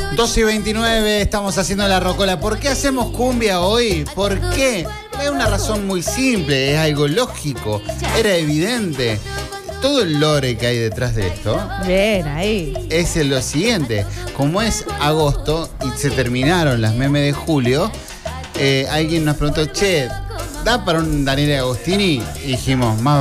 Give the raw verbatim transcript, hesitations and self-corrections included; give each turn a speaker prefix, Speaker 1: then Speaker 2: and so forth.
Speaker 1: doce y veintinueve, estamos haciendo la rocola. ¿Por qué hacemos cumbia hoy? ¿Por qué? Es una razón muy simple, es algo lógico, era evidente. Todo el lore que hay detrás de esto
Speaker 2: Bien, ahí.
Speaker 1: es lo siguiente. Como es agosto y se terminaron las memes de julio, eh, alguien nos preguntó, che, ¿da para un Daniel Agostini? Y dijimos, más